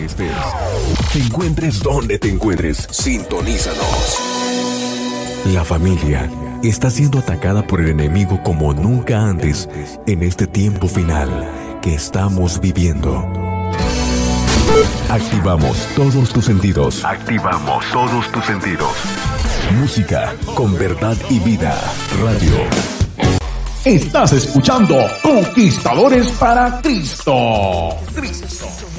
estés, te encuentres donde te encuentres, sintonízanos. La familia está siendo atacada por el enemigo como nunca antes en este tiempo final que estamos viviendo. Activamos todos tus sentidos. Activamos todos tus sentidos. Música con verdad y vida. Radio. Estás escuchando Conquistadores para Cristo.